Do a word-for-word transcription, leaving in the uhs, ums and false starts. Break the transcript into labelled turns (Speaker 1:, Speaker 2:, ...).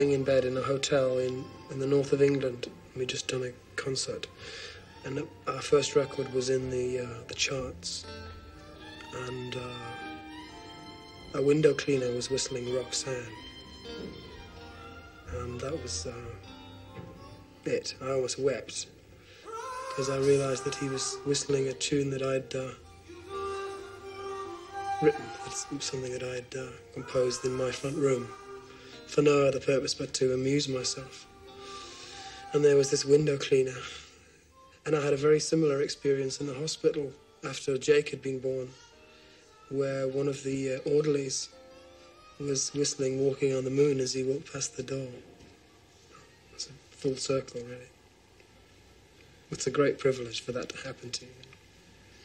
Speaker 1: in bed in a hotel in, in the north of England. We'd just done a concert. And our first record was in the, uh, the charts. And uh, a window cleaner was whistling Roxanne. And that was uh, it. I almost wept because I realized that he was whistling a tune that I'd uh, written. It's something that I'd uh, composed in my front room for no other purpose but to amuse myself. And there was this window cleaner. And I had a very similar experience in the hospital after Jake had been born, where one of the uh, orderlies was whistling Walking on the Moon as he walked past the door. It was a full circle, really. It's a great privilege for that to happen to you.